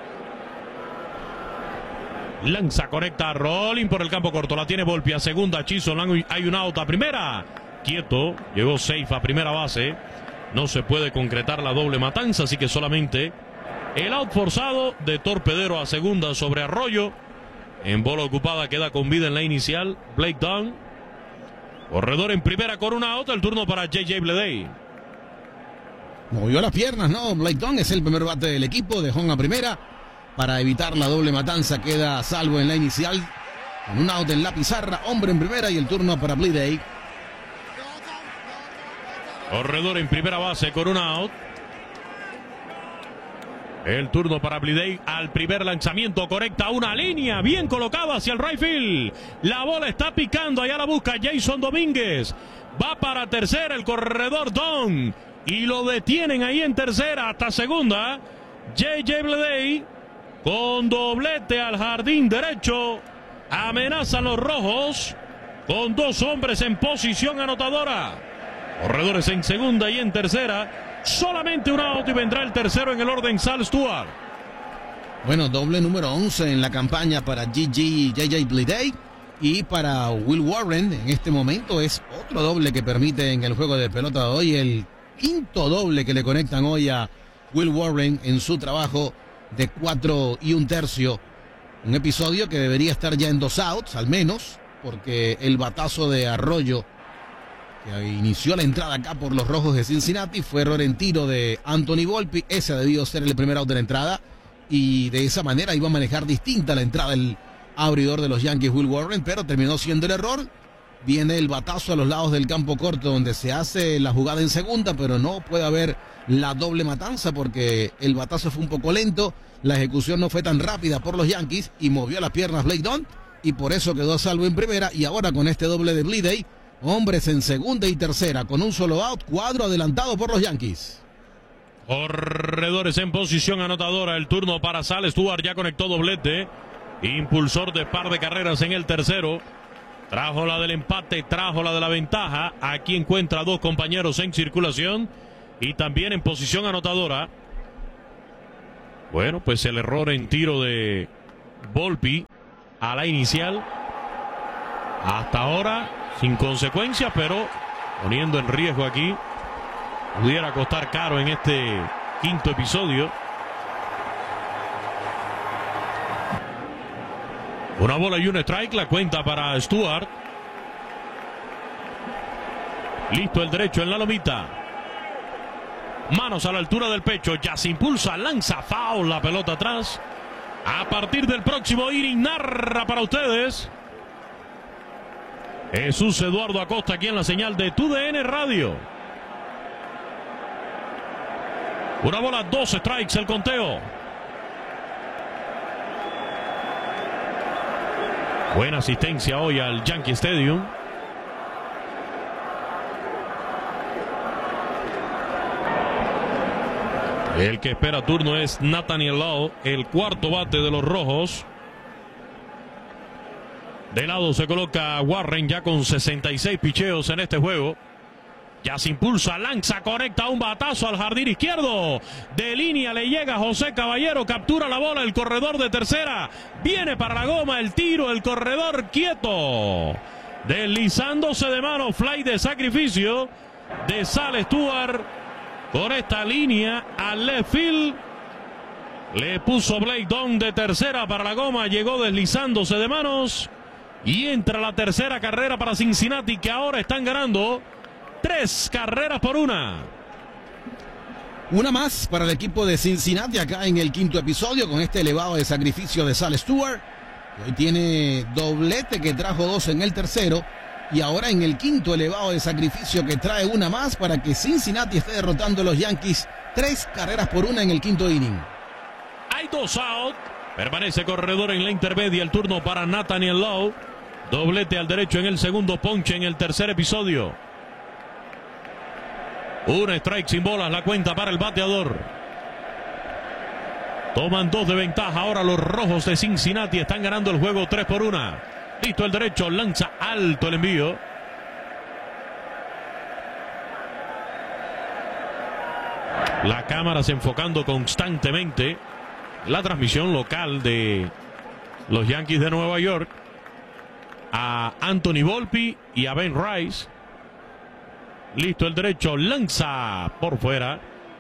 S6: Lanza, conecta, rolling por el campo corto, la tiene Volpi a segunda, Chisholm, hay un out a primera. Quieto, llegó safe a primera base. No se puede concretar la doble matanza, así que solamente el out forzado de torpedero a segunda sobre Arroyo. En bola ocupada queda con vida en la inicial Blake Dunn. Corredor en primera con un out, el turno para J J Bleday.
S7: Movió las piernas, ¿no? Blake Dunn es el primer bate del equipo, dejó a primera para evitar la doble matanza. Queda a salvo en la inicial con un out en la pizarra, hombre en primera y el turno para Bleday.
S6: Corredor en primera base con un out. El turno para Bleday al primer lanzamiento, conecta una línea bien colocada hacia el right field. La bola está picando, allá la busca Jason Domínguez. Va para tercera el corredor Don y lo detienen ahí en tercera hasta segunda. J J Bleday con doblete al jardín derecho. Amenazan los rojos con dos hombres en posición anotadora. Corredores en segunda y en tercera. Solamente un out y vendrá el tercero en el orden Sal Stewart.
S7: Bueno, doble número once en la campaña para J J Bleday y para Will Warren. En este momento es otro doble que permite en el juego de pelota de hoy. El quinto doble que le conectan hoy a Will Warren en su trabajo de cuatro y un tercio. Un episodio que debería estar ya en dos outs, al menos, porque el batazo de Arroyo, que inició la entrada acá por los Rojos de Cincinnati, fue error en tiro de Anthony Volpe. Ese ha debido ser el primer out de la entrada, y de esa manera iba a manejar distinta la entrada el abridor de los Yankees, Will Warren, pero terminó siendo el error. Viene el batazo a los lados del campo corto, donde se hace la jugada en segunda, pero no puede haber la doble matanza porque el batazo fue un poco lento, la ejecución no fue tan rápida por los Yankees y movió las piernas Blake Dunn, y por eso quedó a salvo en primera. Y ahora con este doble de Bleday, hombres en segunda y tercera, con un solo out, cuadro adelantado por los Yankees.
S6: Corredores en posición anotadora, el turno para Sal Stewart, ya conectó doblete, impulsor de par de carreras en el tercero. Trajo la del empate, trajo la de la ventaja. Aquí encuentra a dos compañeros en circulación y también en posición anotadora. Bueno, pues el error en tiro de Volpe a la inicial. Hasta ahora sin consecuencias, pero poniendo en riesgo aquí. Pudiera costar caro en este quinto episodio. Una bola y un strike, la cuenta para Stewart. Listo el derecho en la lomita. Manos a la altura del pecho, ya se impulsa, lanza foul, la pelota atrás. A partir del próximo inning narra para ustedes Jesús Eduardo Acosta, aquí en la señal de T U D N Radio. Una bola, dos strikes el conteo. Buena asistencia hoy al Yankee Stadium. El que espera turno es Nathaniel Lowe, el cuarto bate de los Rojos. De lado se coloca Warren, ya con sesenta y seis picheos en este juego. Ya se impulsa, lanza, conecta un batazo al jardín izquierdo. De línea le llega José Caballero, captura la bola, el corredor de tercera. Viene para la goma, el tiro, el corredor quieto. Deslizándose de mano, fly de sacrificio de Sal Stewart. Con esta línea al left field. Le puso Blake Dunn de tercera para la goma, llegó deslizándose de manos. Y entra la tercera carrera para Cincinnati, que ahora están ganando tres carreras por una.
S7: Una más para el equipo de Cincinnati acá en el quinto episodio, con este elevado de sacrificio de Sal Stewart. Hoy tiene doblete, que trajo dos en el tercero. Y ahora en el quinto elevado de sacrificio, que trae una más para que Cincinnati esté derrotando a los Yankees tres carreras por una en el quinto inning.
S6: Hay dos out. Permanece corredor en la intermedia, el turno para Nathaniel Lowe. Doblete al derecho en el segundo, ponche en el tercer episodio. Un strike sin bolas, la cuenta para el bateador. Toman dos de ventaja ahora los Rojos de Cincinnati. Están ganando el juego tres por una. Listo el derecho, lanza alto el envío. La cámara se enfocando constantemente. La transmisión local de los Yankees de Nueva York. A Anthony Volpe y a Ben Rice. Listo el derecho, lanza por fuera.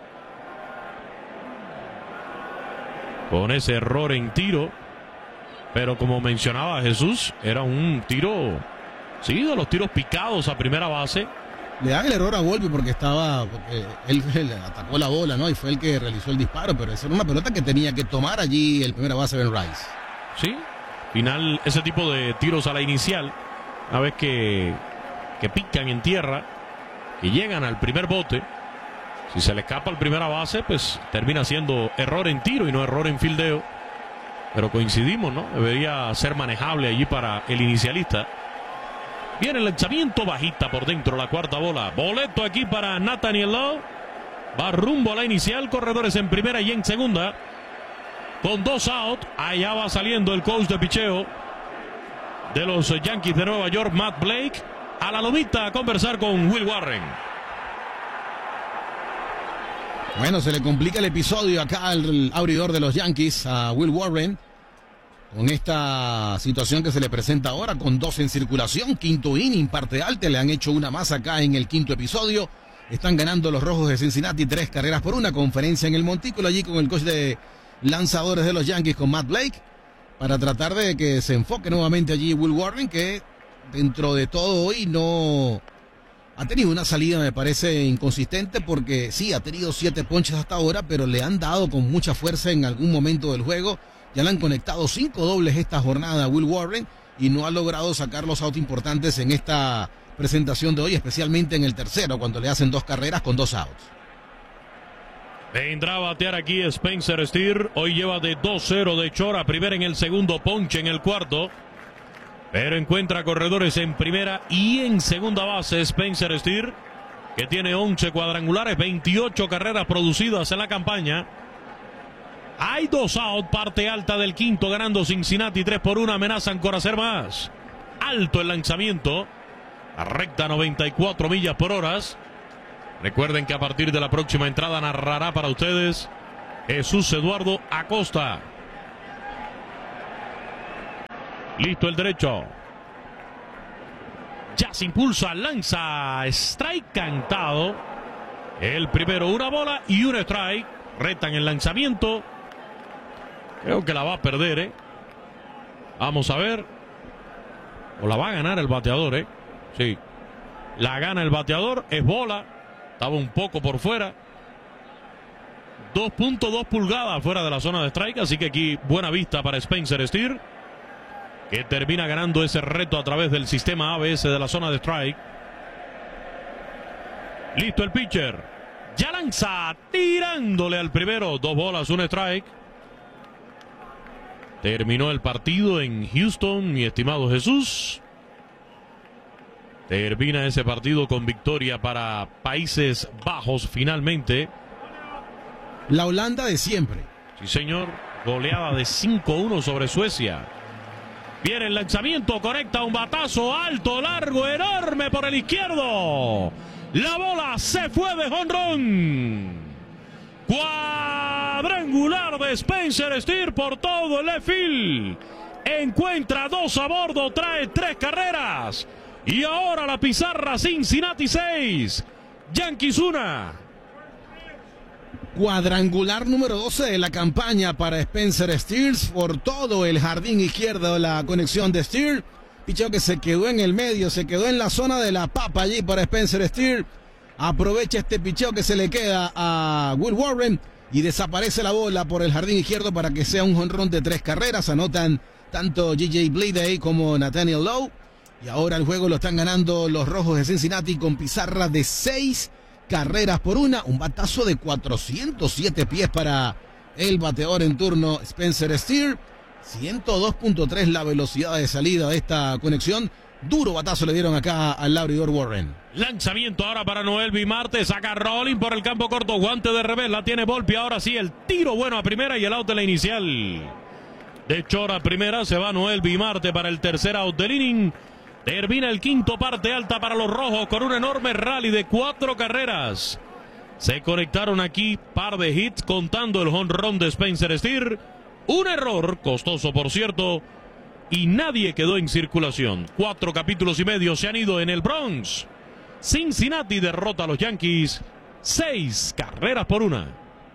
S6: Con ese error en tiro. Pero como mencionaba Jesús, era un tiro, sí, de los tiros picados a primera base.
S7: Le dan el error a Volpe porque estaba, porque él, él atacó la bola, ¿no? Y fue el que realizó el disparo, pero esa era una pelota que tenía que tomar allí el primera base Ben Rice.
S6: Sí, final, ese tipo de tiros a la inicial, una vez que, que pican en tierra, que llegan al primer bote, si se le escapa al primera base, pues termina siendo error en tiro y no error en fildeo. Pero coincidimos, ¿no? Debería ser manejable allí para el inicialista. Viene el lanzamiento, bajita por dentro, la cuarta bola. Boleto aquí para Nathaniel Lowe. Va rumbo a la inicial, corredores en primera y en segunda. Con dos out, allá va saliendo el coach de picheo de los Yankees de Nueva York, Matt Blake, a la lomita a conversar con Will Warren.
S7: Bueno, se le complica el episodio acá al abridor de los Yankees, a Will Warren, con esta situación que se le presenta ahora, con dos en circulación, quinto inning, parte alta, le han hecho una más acá en el quinto episodio. Están ganando los Rojos de Cincinnati tres carreras por una. Conferencia en el montículo allí con el coach de lanzadores de los Yankees, con Matt Blake, para tratar de que se enfoque nuevamente allí Will Warren, que dentro de todo hoy no ha tenido una salida, me parece, inconsistente, porque sí, ha tenido siete ponches hasta ahora, pero le han dado con mucha fuerza en algún momento del juego. Ya le han conectado cinco dobles esta jornada a Will Warren y no ha logrado sacar los outs importantes en esta presentación de hoy, especialmente en el tercero, cuando le hacen dos carreras con dos outs.
S6: Vendrá a batear aquí Spencer Steer. Hoy lleva de dos cero de Chora. Primera en el segundo, ponche en el cuarto. Pero encuentra corredores en primera y en segunda base Spencer Steer, que tiene once cuadrangulares, veintiocho carreras producidas en la campaña. Hay dos out, parte alta del quinto, ganando Cincinnati tres por uno. Amenazan con hacer más. Alto el lanzamiento. A recta noventa y cuatro millas por hora. Recuerden que a partir de la próxima entrada narrará para ustedes Jesús Eduardo Acosta. Listo el derecho. Ya se impulsa, lanza, strike cantado. El primero, una bola y un strike. Retan el lanzamiento. Creo que la va a perder, ¿eh? Vamos a ver. O la va a ganar el bateador, ¿eh? Sí. La gana el bateador, es bola. Estaba un poco por fuera. dos punto dos pulgadas fuera de la zona de strike. Así que aquí buena vista para Spencer Steer, que termina ganando ese reto a través del sistema A B S de la zona de strike. Listo el pitcher. Ya lanza, tirándole al primero. Dos bolas, un strike. Terminó el partido en Houston, mi estimado Jesús. Termina ese partido con victoria para Países Bajos finalmente.
S7: La Holanda de siempre.
S6: Sí, señor. Goleada de cinco uno sobre Suecia. Viene el lanzamiento, conecta un batazo alto, largo, enorme por el izquierdo. La bola se fue de jonrón. Cuadrangular de Spencer Steer por todo el left field. Encuentra dos a bordo, trae tres carreras. Y ahora la pizarra, Cincinnati seis, Yankees uno.
S7: Cuadrangular número doce de la campaña para Spencer Steer por todo el jardín izquierdo, la conexión de Steer. Picheo que se quedó en el medio, se quedó en la zona de la papa allí para Spencer Steer. Aprovecha este picheo que se le queda a Will Warren y desaparece la bola por el jardín izquierdo para que sea un jonrón de tres carreras. Anotan tanto G J Bleday como Nathaniel Lowe. Y ahora el juego lo están ganando los Rojos de Cincinnati con pizarra de seis carreras por una. Un batazo de cuatrocientos siete pies para el bateador en turno Spencer Steer. ciento dos punto tres la velocidad de salida de esta conexión. Duro batazo le dieron acá al abridor Warren.
S6: Lanzamiento ahora para Noel Bimarte. Saca Rolling por el campo corto. Guante de revés. La tiene Volpi. Ahora sí el tiro bueno a primera y el out de la inicial. De Chora a primera. Se va Noel Bimarte para el tercer out del inning. Termina el quinto, parte alta para los Rojos con un enorme rally de cuatro carreras. Se conectaron aquí par de hits contando el jonrón de Spencer Steer. Un error, costoso por cierto, y nadie quedó en circulación. Cuatro capítulos y medio se han ido en el Bronx. Cincinnati derrota a los Yankees. Seis carreras por una.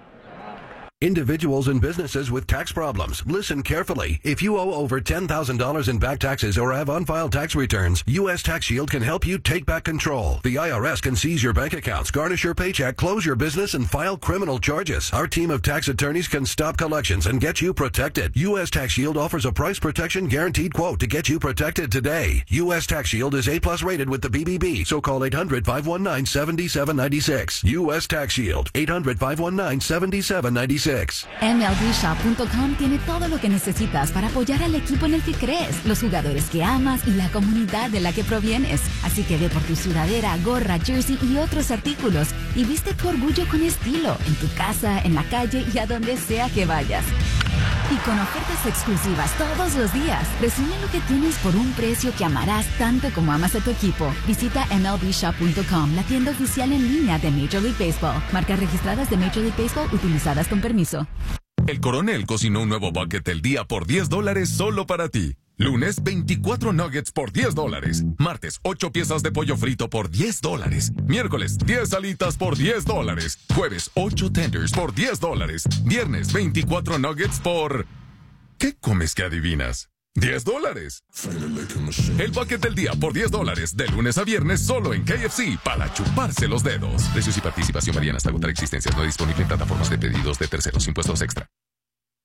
S10: Individuals and businesses with tax problems, listen carefully. If you owe over ten thousand dollars in back taxes or have unfiled tax returns, U S Tax Shield can help you take back control. The I R S can seize your bank accounts, garnish your paycheck, close your business, and file criminal charges. Our team of tax attorneys can stop collections and get you protected. U S Tax Shield offers a price protection guaranteed quote to get you protected today. U S Tax Shield is A plus rated with the B B B, so call eight hundred, five one nine, seven seven nine six. U S Tax Shield, eight hundred, five one nine, seven seven nine six.
S4: M L B Shop punto com tiene todo lo que necesitas para apoyar al equipo en el que crees, los jugadores que amas y la comunidad de la que provienes. Así que ve por tu sudadera, gorra, jersey y otros artículos y viste tu orgullo con estilo, en tu casa, en la calle y a donde sea que vayas. Y con ofertas exclusivas todos los días. Resume lo que tienes por un precio que amarás tanto como amas a tu equipo. Visita M L B Shop punto com, la tienda oficial en línea de Major League Baseball. Marcas registradas de Major League Baseball utilizadas con permiso.
S5: El Coronel cocinó un nuevo bucket del día por diez dólares solo para ti. Lunes, veinticuatro nuggets por diez dólares. Martes, ocho piezas de pollo frito por diez dólares. Miércoles, diez alitas por diez dólares. Jueves, ocho tenders por diez dólares. Viernes, veinticuatro nuggets por... ¿Qué comes que adivinas? diez dólares. El bucket del día por diez dólares, de lunes a viernes, solo en K F C, para chuparse los dedos. Precios y participación varían hasta agotar existencias. No disponible en plataformas de pedidos de terceros. Impuestos extra.